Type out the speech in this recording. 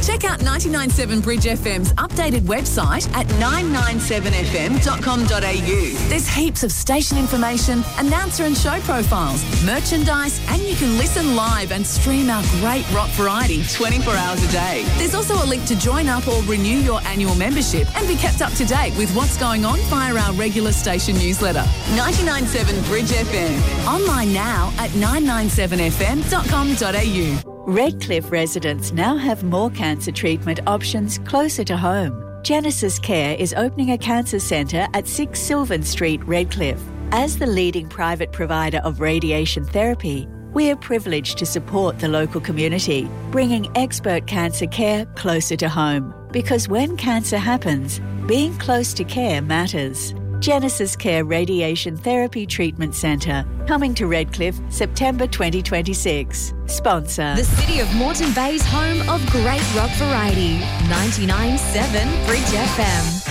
Check out 99.7 Bridge FM's updated website at 997fm.com.au. There's heaps of station information, announcer and show profiles, merchandise, and you can listen live and stream our great rock variety 24 hours a day. There's also a link to join up or renew your annual membership and be kept up to date with what's going on via our regular station newsletter. 99.7 Bridge FM. Online now at 997fm.com.au. Redcliffe residents now have more cancer treatment options closer to home. Genesis Care is opening a cancer centre at 6 Sylvan Street, Redcliffe. As the leading private provider of radiation therapy, we are privileged to support the local community, bringing expert cancer care closer to home. Because when cancer happens, being close to care matters. Genesis Care Radiation Therapy Treatment Centre, coming to Redcliffe, September 2026. Sponsor. The City of Moreton Bay's home of great rock variety. 99.7 Bridge FM.